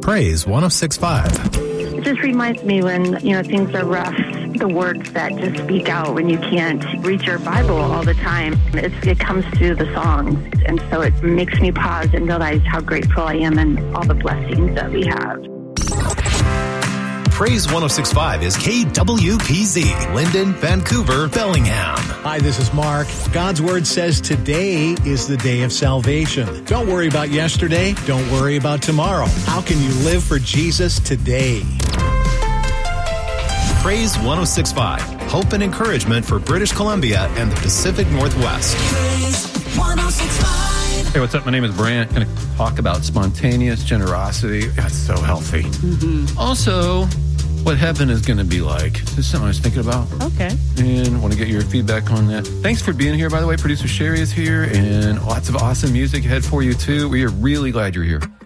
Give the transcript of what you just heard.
Praise 106.5. It just reminds me when, things are rough, the words that just speak out when you can't read your Bible all the time. It comes through the songs. And so it makes me pause and realize how grateful I am and all the blessings that we have. Praise 106.5 is KWPZ, Linden, Vancouver, Bellingham. Hi, this is Mark. God's Word says today is the day of salvation. Don't worry about yesterday. Don't worry about tomorrow. How can you live for Jesus today? Praise 106.5, hope and encouragement for British Columbia and the Pacific Northwest. Praise 106.5. Hey, what's up? My name is Brant. I'm going to talk about spontaneous generosity. That's so healthy. Mm-hmm. Also, what heaven is going to be like. This is something I was thinking about. Okay. And want to get your feedback on that. Thanks for being here, by the way. Producer Sherry is here, and lots of awesome music ahead for you, too. We are really glad you're here.